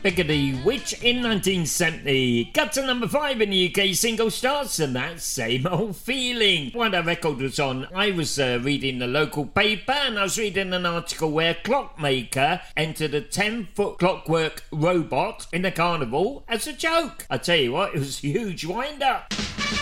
Biggity Witch in 1970. Got to number 5 in the UK single charts, and that's Same Old Feeling. While that record was on, I was reading the local paper, and I was reading an article where Clockmaker entered a 10-foot clockwork robot in a carnival as a joke. I tell you what, it was a huge wind-up.